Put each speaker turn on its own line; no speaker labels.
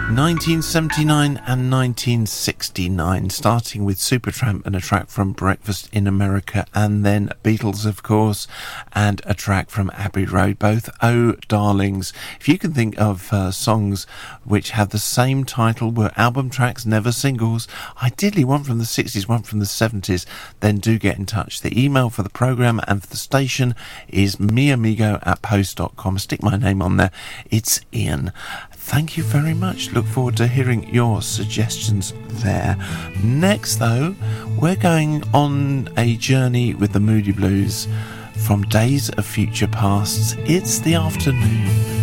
1979 and 1969, starting with Supertramp and a track from Breakfast in America, and then Beatles, of course, and a track from Abbey Road, both Oh Darlings. If you can think of songs which have the same title, were album tracks, never singles, ideally one from the 60s, one from the 70s, then do get in touch. The email for the programme and for the station is miamigo@post.com. Stick my name on there. It's Ian. Thank you very much. Look forward to hearing your suggestions there. Next, though, we're going on a journey with the Moody Blues from Days of Future Past. It's the afternoon.